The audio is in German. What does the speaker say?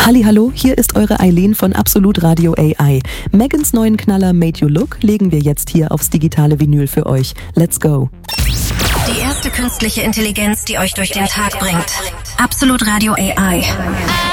Hallihallo, hier ist eure Eileen von Absolut Radio AI. Megans neuen Knaller Made You Look legen wir jetzt hier aufs digitale Vinyl für euch. Let's go! Die erste künstliche Intelligenz, die euch durch den Tag bringt. Absolut Radio AI.